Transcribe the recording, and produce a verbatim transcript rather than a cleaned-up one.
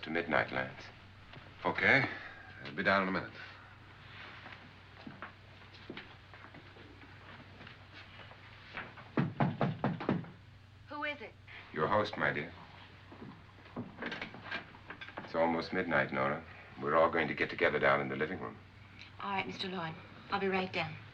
to midnight, Lance. Okay. I'll be down in a minute. Who is it? Your host, my dear. It's almost midnight, Nora. We're all going to get together down in the living room. All right, Mister Lloyd. I'll be right down.